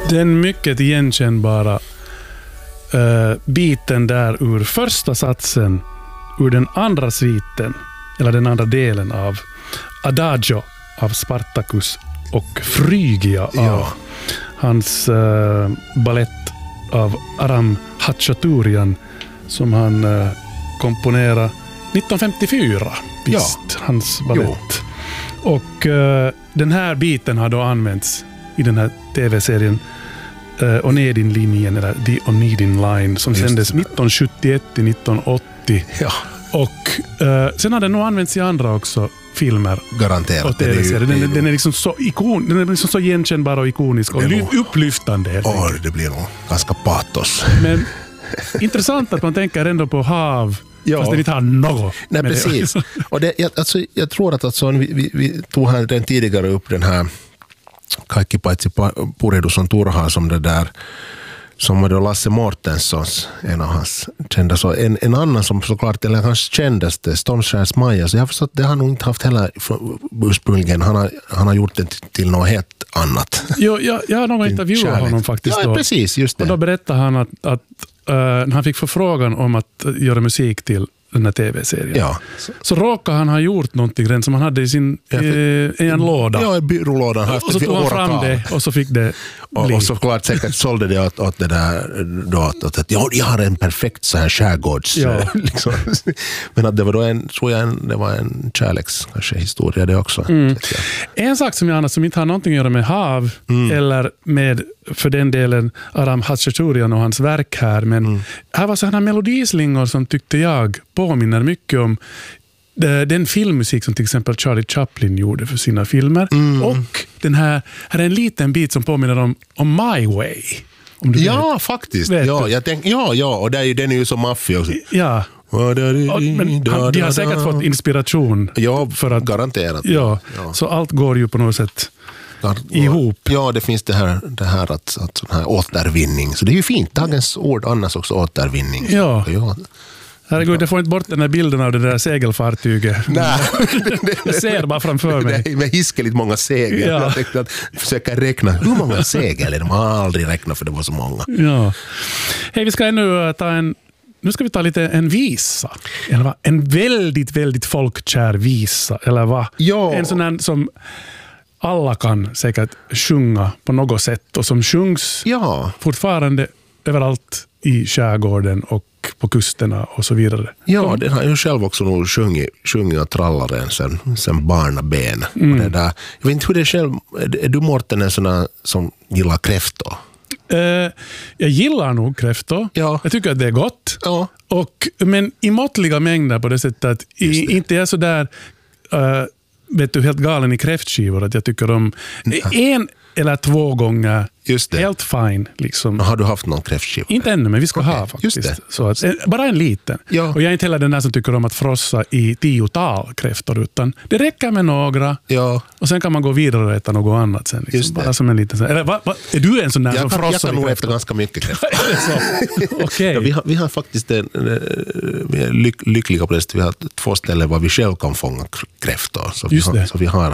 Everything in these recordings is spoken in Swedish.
Den mycket igenkännbara biten där ur första satsen ur den andra sviten, eller den andra delen av Adagio av Spartacus och Phrygia av hans ballett av Aram Khachaturian som han komponerade 1954. Visst, hans ballett. Och den här biten har då använts i den här tv-serien Onedin-linjen, eller The Onedin Line, som sändes 1971 till 1980. Ja. Och sen har den nog använts i andra också filmer. Garanterat. Och tv-serier. Den är liksom så den är liksom så igenkännbar och ikonisk och upplyftande. Det blir nog ganska patos. Men intressant att man tänker ändå på hav. Fast det inte har något. Nej, precis. Och jag tror att vi tog här den tidigare upp den här Kaikki paitsi Purjehdus on turhaa som det där som var då Lasse Mårtenssons, en av hans kända. Så en annan som såklart, eller hans kändaste, Stormskärs Maja, så jag har förstått att det har nog inte haft heller ursprungligen. Han har gjort det till något helt annat. Jo, jag har nog intervjuat honom faktiskt då. Ja, precis, just det. Och då berättade han att han fick förfrågan om att göra musik till den här tv-serien. Ja. Så råkade han ha gjort någonting som han hade i sin i en låda. Ja, i byrålådan. Och så tog han fram det och så fick det bli. Och såklart säkert sålde det åt det där då, att jag har en perfekt så här skärgårds liksom. Men att det var då det var en kärleks kanske historia det också. En sak som inte har någonting att göra med hav eller med, för den delen, Aram Khachaturian och hans verk här, men här var sådana melodislingor som tyckte jag påminner mycket om den filmmusik som till exempel Charlie Chaplin gjorde för sina filmer. Och den här är en liten bit som påminner om My Way. Om du vet. Faktiskt. Jag tänkte, och den är ju så maffig också. Ja. Men de har säkert fått inspiration. Ja, för att, garanterat. Ja. Så allt går ju på något sätt ihop. Ja, det finns det här att sån här återvinning. Så det är ju fint. Dagens ord annars också återvinning. Ja. Herregud, jag får inte bort den här bilden av det där segelfartyget. Nej. Jag ser bara framför mig. Det är med hiskeligt många segel. Ja. Jag tänkte att försöka räkna hur många segel. De har aldrig räknat för det var så många. Ja. Hej, vi ska ännu nu ska vi ta lite en visa. Eller va? En väldigt, väldigt folkkär visa. Eller va? Ja. En sån här som alla kan säkert sjunga på något sätt. Och som sjungs fortfarande överallt i skärgården och på kusterna och så vidare. Ja, den har ju själv också nog sjungit och trallaren sen barnaben. Det där. Jag vet inte hur det är själv. Är du, Mårten, en sån som gillar kräftor? Jag gillar nog kräftor. Ja. Jag tycker att det är gott. Ja. Men i måttliga mängder på det sättet att inte är så där vet du, helt galen i kräftskivor att jag tycker om en eller 2 gånger helt fine. Liksom. Har du haft någon kräftskiva? Inte ännu, men vi ska ha faktiskt. Just det. Så att, bara en liten. Ja. Och jag är inte heller den där som tycker om att frossa i 10-tal kräftor, utan det räcker med några. Ja. Och sen kan man gå vidare och äta något annat sen. Liksom. Bara som en liten. Eller, är du en sån där som frossar? Jag kan nog äta ganska mycket kräftor. Okay. Ja, vi har faktiskt vi är lyckliga på det. Vi har 2 ställen var vi själv kan fånga kräftor. Så vi har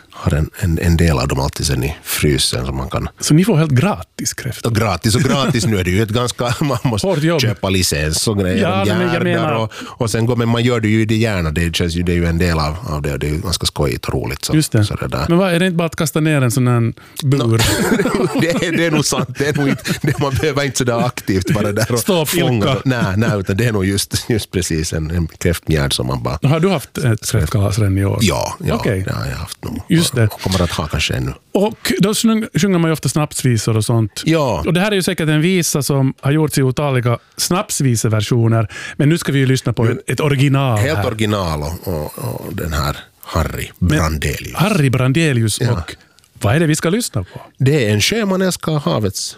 en del av dem alltid sen i frysen som man kan. Så ni får helt gratis kräftor? Gratis nu är det ju ett ganska, man måste köpa licens och grejer och sen men man gör det ju det gärna, det känns ju, det är ju en del av det och det är ju ganska skojigt och roligt. Så, just det. Så det där. Men är det inte bara att kasta ner en sån här bur? Det är nog sant, det är nog inte, man behöver inte sådär aktivt bara där och fånga. Nej, utan det är nog just precis en kräftmjärd som man bara. Har du haft ett kräftkalas redan i år? Ja, okay. Det har jag haft nog. Just det. Kommer att ha kanske ännu. Och då sjunger man ju ofta snapsvisor och sånt. Ja. Och det här är ju säkert en visa som har gjorts i otaliga snapsviseversioner. Men nu ska vi ju lyssna på ett original. Helt här. Original och den här Harry Brandelius. Harry Brandelius och vad är det vi ska lyssna på? Det är En sjöman älskar havets